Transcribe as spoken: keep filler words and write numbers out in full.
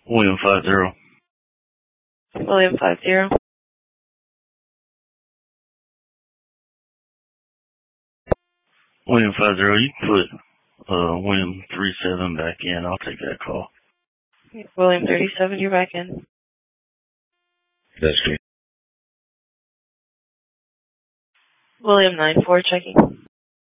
William five zero. William five zero. William five zero, you can put uh, William three seven back in. I'll take that call. William thirty-seven, you're back in. That's me. William nine four checking.